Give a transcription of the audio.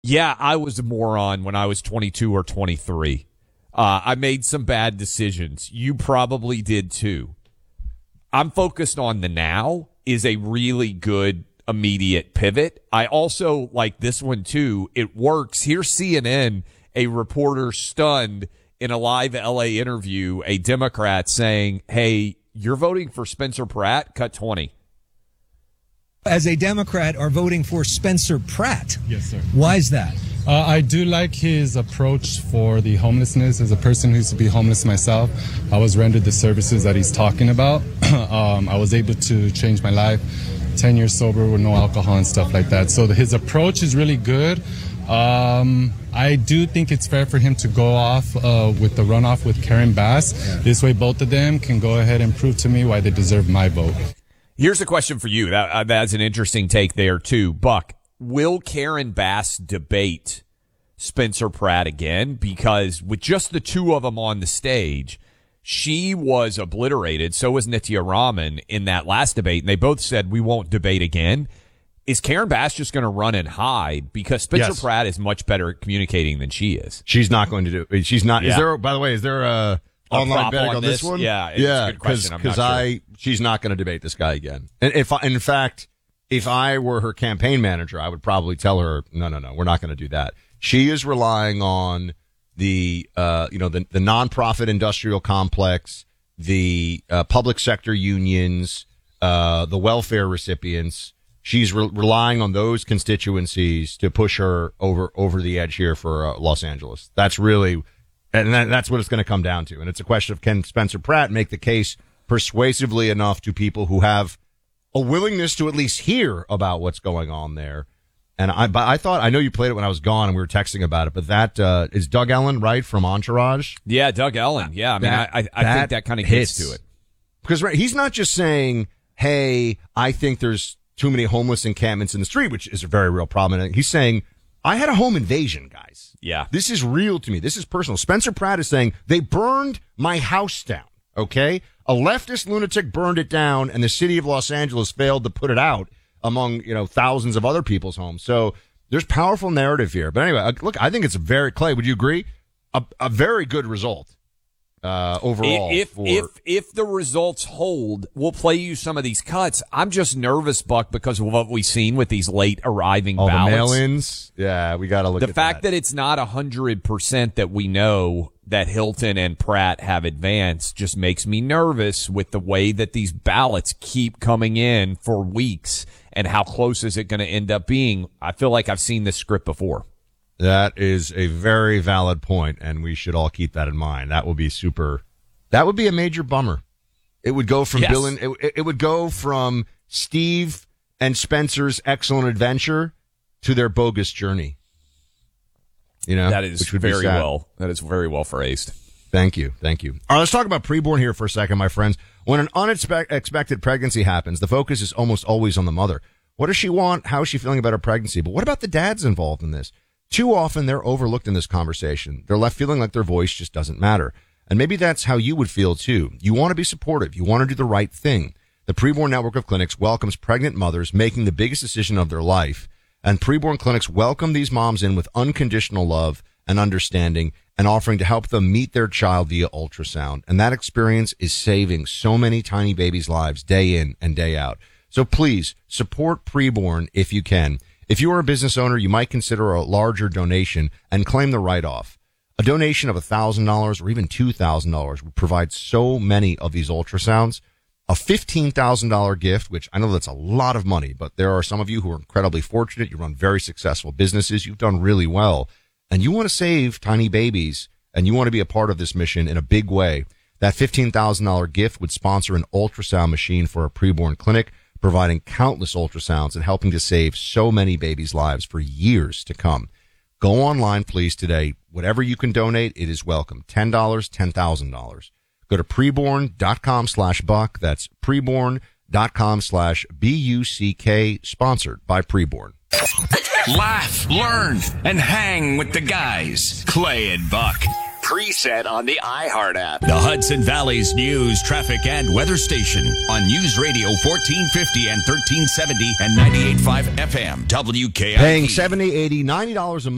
Yeah, I was a moron when I was 22 or 23. I made some bad decisions. You probably did too. I'm focused on the now is a really good immediate pivot. I also like this one too. It works. Here's CNN, a reporter stunned in a live LA interview, a Democrat saying, hey, you're voting for Spencer Pratt? Cut 20. As a Democrat, are voting for Spencer Pratt. Yes, sir. Why is that? I do like his approach for the homelessness. As a person who used to be homeless myself, I was rendered the services that he's talking about. I was able to change my life, 10 years sober with no alcohol and stuff like that. So his approach is really good. I do think it's fair for him to go off with the runoff with Karen Bass. Yeah. This way, both of them can go ahead and prove to me why they deserve my vote. Here's a question for you. That's an interesting take there, too. Buck, will Karen Bass debate Spencer Pratt again? Because with just the two of them on the stage, she was obliterated. So was Nitya Raman in that last debate. And they both said, we won't debate again. Is Karen Bass just going to run and hide? Because Spencer Pratt is much better at communicating than she is. She's not going to do it. She's not. Yeah. Is there, by the way, is there a online betting on this one? Yeah, it's a good question. Because she's not going to debate this guy again. And in fact, if I were her campaign manager, I would probably tell her, no, we're not going to do that. She is relying on the nonprofit industrial complex, the public sector unions, the welfare recipients. She's relying on those constituencies to push her over the edge here for Los Angeles. That's really, and that's what it's going to come down to. And it's a question of, can Spencer Pratt make the case persuasively enough to people who have a willingness to at least hear about what's going on there? And I know you played it when I was gone and we were texting about it, but that is Doug Ellen, right, from Entourage? Yeah, Doug Ellen. Yeah, I mean, I think that kind of gets to it. Because he's not just saying, hey, I think there's too many homeless encampments in the street, which is a very real problem. He's saying, I had a home invasion, guys. Yeah. This is real to me. This is personal. Spencer Pratt is saying, they burned my house down, okay? A leftist lunatic burned it down, and the city of Los Angeles failed to put it out among, thousands of other people's homes. So there's powerful narrative here. But anyway, look, I think it's Clay, would you agree? A very good result. Overall, if the results hold, we'll play you some of these cuts. I'm just nervous, Buck, because of what we've seen with these late arriving ballots. The mail-ins. Yeah, we got to look at that. The fact that it's not 100% that we know that Hilton and Pratt have advanced just makes me nervous with the way that these ballots keep coming in for weeks, and how close is it going to end up being? I feel like I've seen this script before. That is a very valid point, and we should all keep that in mind. That would be that would be a major bummer. It would go from it would go from Steve and Spencer's excellent adventure to their bogus journey. That is very well. That is very well phrased. Thank you. All right, let's talk about preborn here for a second, my friends. When an unexpected pregnancy happens, the focus is almost always on the mother. What does she want? How is she feeling about her pregnancy? But what about the dads involved in this? Too often, they're overlooked in this conversation. They're left feeling like their voice just doesn't matter. And maybe that's how you would feel, too. You want to be supportive. You want to do the right thing. The Preborn Network of Clinics welcomes pregnant mothers making the biggest decision of their life. And Preborn Clinics welcome these moms in with unconditional love and understanding and offering to help them meet their child via ultrasound. And that experience is saving so many tiny babies' lives day in and day out. So please support Preborn if you can. If you are a business owner, you might consider a larger donation and claim the write-off. A donation of $1,000 or even $2,000 would provide so many of these ultrasounds. A $15,000 gift, which I know that's a lot of money, but there are some of you who are incredibly fortunate. You run very successful businesses. You've done really well. And you want to save tiny babies, and you want to be a part of this mission in a big way. That $15,000 gift would sponsor an ultrasound machine for a preborn clinic, providing countless ultrasounds and helping to save so many babies' lives for years to come. Go online, please, today. Whatever you can donate, it is welcome. $10, $10,000. Go to preborn.com/buck. That's preborn.com/BUCK, sponsored by Preborn. Laugh, learn, and hang with the guys. Clay and Buck. Preset on the iHeart app. The Hudson Valley's news, traffic, and weather station on News Radio 1450 and 1370 and 98.5 FM. WKIP. Paying $70, $80, $90 a month.